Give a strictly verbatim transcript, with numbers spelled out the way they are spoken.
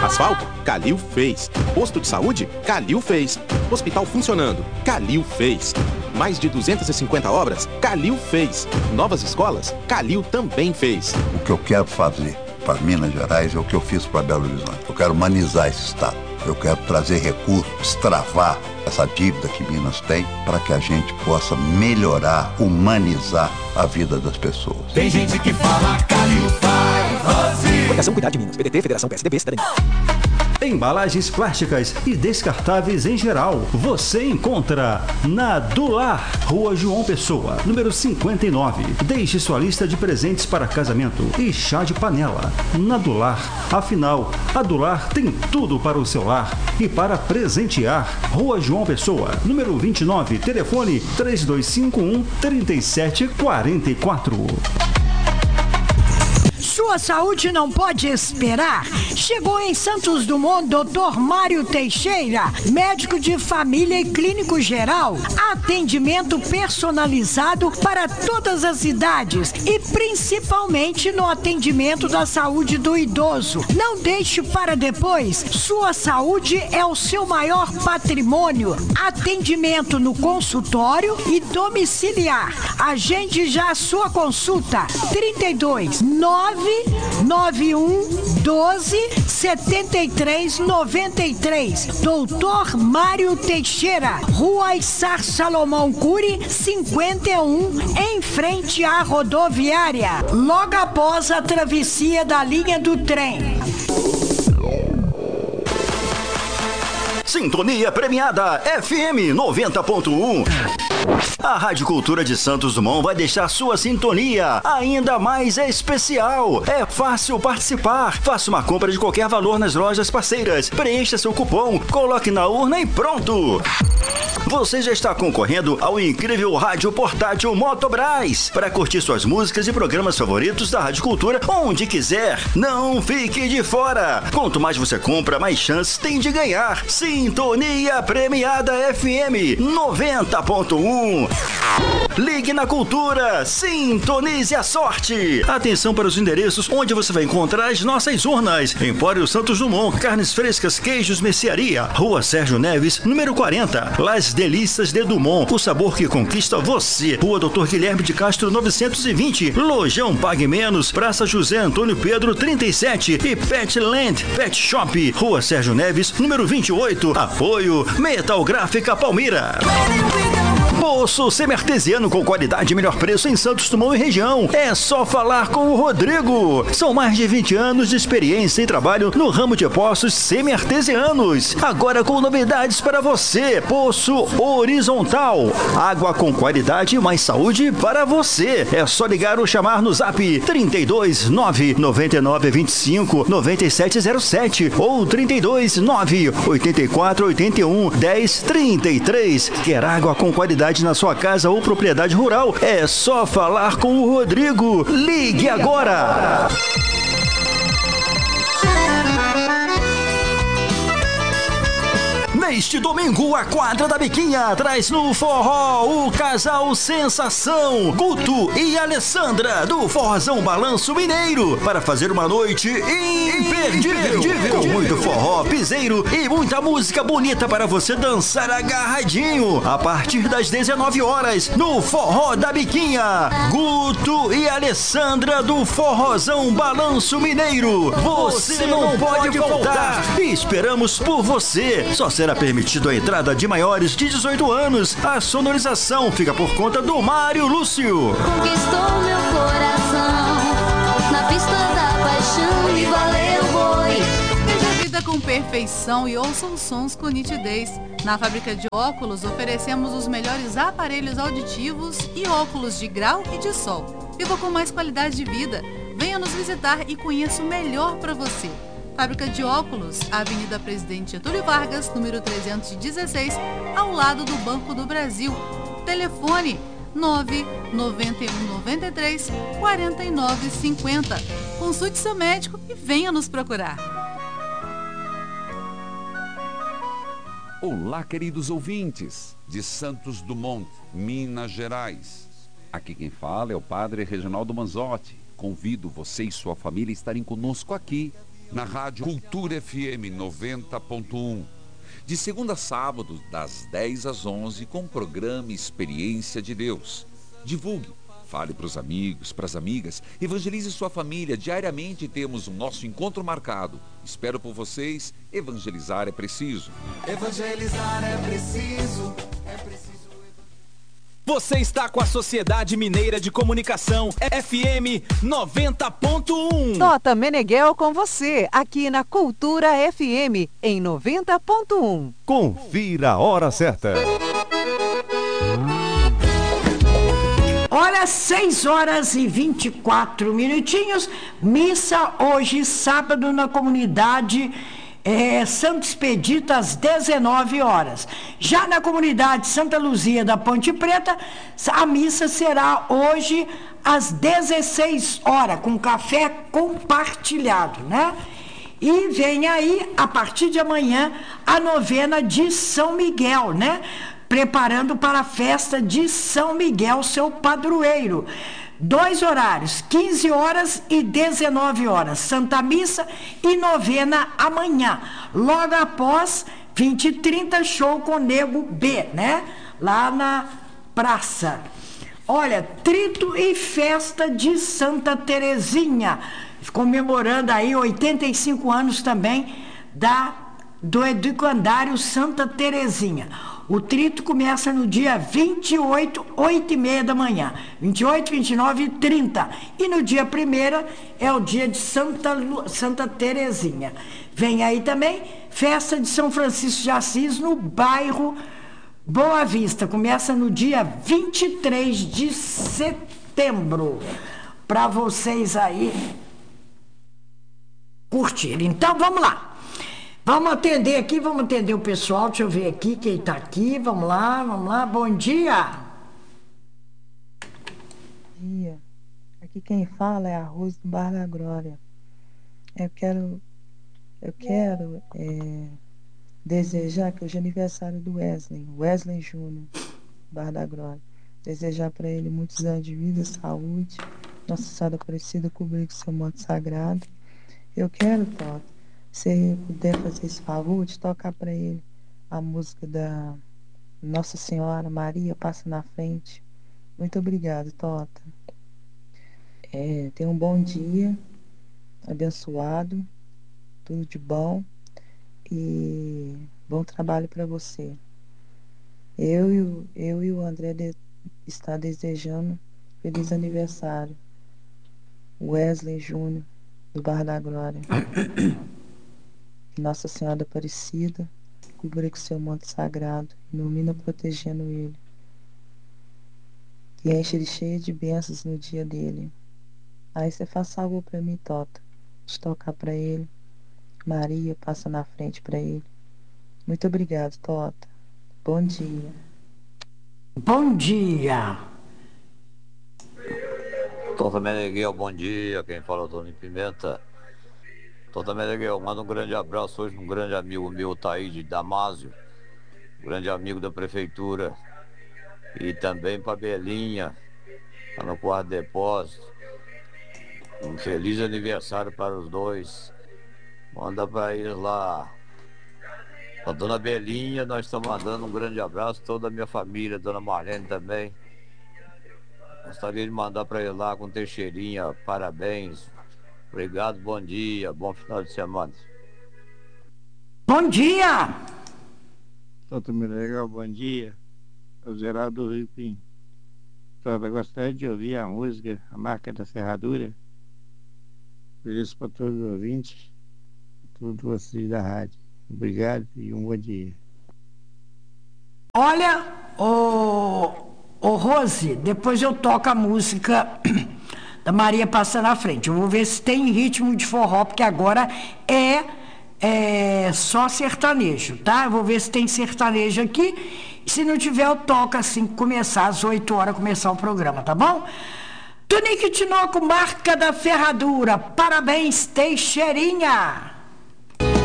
Asfalto? Calil fez. Posto de saúde? Calil fez. Hospital funcionando? Calil fez. Mais de duzentas e cinquenta obras? Calil fez. Novas escolas? Calil também fez. O que eu quero fazer para Minas Gerais é o que eu fiz para Belo Horizonte. Eu quero humanizar esse estado. Eu quero trazer recursos, destravar essa dívida que Minas tem para que a gente possa melhorar, humanizar a vida das pessoas. Tem gente que fala Calil faz. Fundação Cuidar de Minas. P D T, Federação P S D B, Cidadania. Embalagens plásticas e descartáveis em geral. Você encontra na Dular, Rua João Pessoa, número cinquenta e nove. Deixe sua lista de presentes para casamento e chá de panela. Na Dular, afinal, a Dular tem tudo para o seu lar e para presentear. Rua João Pessoa, número vinte e nove. Telefone três dois cinco um, três sete quatro quatro. Sua saúde não pode esperar. Chegou em Santos Dumont doutor Mário Teixeira, médico de família e clínico geral. Atendimento personalizado para todas as idades e principalmente no atendimento da saúde do idoso. Não deixe para depois. Sua saúde é o seu maior patrimônio. Atendimento no consultório e domiciliar. Agende já a sua consulta. trinta e dois, nove nove um, doze, setenta e três, noventa e três. doutor Mário Teixeira, Rua Issar Salomão Cury, cinquenta e um, em frente à rodoviária, logo após a travessia da linha do trem. Sintonia premiada F M noventa ponto um. A Rádio Cultura de Santos Dumont vai deixar sua sintonia ainda mais especial. É fácil participar. Faça uma compra de qualquer valor nas lojas parceiras. Preencha seu cupom, coloque na urna e pronto. Você já está concorrendo ao incrível rádio portátil Motobras para curtir suas músicas e programas favoritos da Rádio Cultura onde quiser. Não fique de fora. Quanto mais você compra, mais chances tem de ganhar. Sintonia premiada F M noventa ponto um. Ligue na Cultura, sintonize a sorte. Atenção para os endereços onde você vai encontrar as nossas urnas. Empório Santos Dumont, carnes frescas, queijos, mercearia. Rua Sérgio Neves, número quarenta. Las Delícias de Dumont, o sabor que conquista você. Rua doutor Guilherme de Castro, novecentos e vinte. Lojão Pague Menos, Praça José Antônio Pedro, trinta e sete. E Petland Pet Shop, Rua Sérgio Neves, número vinte e oito. Apoio Metal Gráfica Palmira. Poço semi-artesiano com qualidade e melhor preço em Santos Dumont e região. É só falar com o Rodrigo. São mais de vinte anos de experiência e trabalho no ramo de poços semi-artesianos. Agora com novidades para você. Poço horizontal. Água com qualidade e mais saúde para você. É só ligar ou chamar no zap trinta e dois, nove, noventa e nove, vinte e cinco, noventa e sete zero sete ou trinta e dois, nove, oitenta e quatro, oitenta e um, dez, trinta e três. Quer água com qualidade na sua casa ou propriedade rural? É só falar com o Rodrigo. Ligue agora! Neste domingo, a quadra da Biquinha traz no forró o casal Sensação, Guto e Alessandra, do Forrozão Balanço Mineiro, para fazer uma noite imperdível, com muito forró, piseiro e muita música bonita para você dançar agarradinho, a partir das dezenove horas, no Forró da Biquinha. Guto e Alessandra, do Forrozão Balanço Mineiro. Você não pode faltar. E esperamos por você. Só será permitido a entrada de maiores de dezoito anos. A sonorização fica por conta do Mário Lúcio. Conquistou meu coração na pista da paixão e valeu boi. Veja a vida com perfeição e ouça os sons com nitidez. Na Fábrica de Óculos oferecemos os melhores aparelhos auditivos e óculos de grau e de sol. Viva com mais qualidade de vida. Venha nos visitar e conheça o melhor para você. Fábrica de Óculos, Avenida Presidente Getúlio Vargas, número trezentos e dezesseis, ao lado do Banco do Brasil. Telefone nove nove um nove três quatro nove cinco zero. Consulte seu médico e venha nos procurar. Olá, queridos ouvintes de Santos Dumont, Minas Gerais. Aqui quem fala é o Padre Reginaldo Manzotti. Convido você e sua família a estarem conosco aqui na Rádio Cultura F M noventa ponto um. De segunda a sábado, das dez às onze, com o programa Experiência de Deus. Divulgue, fale para os amigos, para as amigas, evangelize sua família. Diariamente temos o nosso encontro marcado. Espero por vocês. Evangelizar é preciso. Evangelizar é preciso. É preciso. Você está com a Sociedade Mineira de Comunicação, F M noventa ponto um. Tota Meneghel com você, aqui na Cultura F M, em noventa ponto um. Confira a hora certa. Olha, seis horas e vinte e quatro minutinhos. Missa hoje, sábado, na comunidade É, Santo Expedito, às dezenove horas. Já na comunidade Santa Luzia da Ponte Preta, a missa será hoje às dezesseis horas, com café compartilhado, né? E vem aí, a partir de amanhã, a novena de São Miguel, né? Preparando para a festa de São Miguel, seu padroeiro. Dois horários, quinze horas e dezenove horas, Santa Missa e novena amanhã. Logo após, vinte e trinta, show com Nego B, né? Lá na praça. Olha, Trito e Festa de Santa Terezinha, comemorando aí oitenta e cinco anos também da, do Educandário Santa Terezinha. O trito começa no dia vinte e oito, oito e meia da manhã. vinte e oito, vinte e nove e trinta. E no dia primeiro é o dia de Santa, Lu, Santa Terezinha. Vem aí também festa de São Francisco de Assis no bairro Boa Vista. Começa no dia vinte e três de setembro. Para vocês aí curtirem. Então vamos lá. Vamos atender aqui, vamos atender o pessoal. Deixa eu ver aqui quem está aqui. Vamos lá, vamos lá. Bom dia. Bom dia. Aqui quem fala é a Rose do Bar da Glória. Eu quero, eu quero é, desejar que hoje é aniversário do Wesley, Wesley Júnior, Bar da Glória. Desejar para ele muitos anos de vida, saúde. Nossa Senhora Aparecida cobrir com seu manto sagrado. Eu quero, Tota, se puder fazer esse favor de tocar para ele a música da Nossa Senhora Maria Passa na Frente. Muito obrigado, Tota. É, tenha um bom dia, abençoado, tudo de bom e bom trabalho para você. Eu e o, eu e o André de, está desejando feliz aniversário. Wesley Júnior, do Bar da Glória. Nossa Senhora Aparecida cubra com seu manto sagrado, ilumina protegendo ele. E enche ele cheio de bênçãos no dia dele. Aí você faz favor para mim, Tota, de tocar para ele. Maria passa na frente para ele. Muito obrigado, Tota. Bom dia. Bom dia. Tota Meneghel, bom dia. Quem fala é o Tony Pimenta. Tota Meneghel, manda um grande abraço hoje para um grande amigo meu, Taíde Damásio, grande amigo da prefeitura, e também para Belinha, lá no quarto depósito. Um feliz aniversário para os dois. Manda para eles lá. A dona Belinha, nós estamos mandando um grande abraço, toda a minha família, dona Marlene também. Gostaria de mandar para ele lá com Teixeirinha, parabéns. Obrigado, bom dia, bom final de semana. Bom dia! Tota Meneghel, bom dia. É o Geraldo do Rio Pinho. Tota, gostaria de ouvir a música A Marca da Serradura. Feliz para todos os ouvintes, todos vocês da rádio. Obrigado e um bom dia. Olha, ô, ô Rose, depois eu toco a música da Maria Passa na Frente. Eu vou ver se tem ritmo de forró, porque agora é, é só sertanejo, tá? Eu vou ver se tem sertanejo aqui. Se não tiver, eu toco assim, começar às oito horas, começar o programa, tá bom? Tonique Tinoco, Marca da Ferradura. Parabéns, Teixeirinha!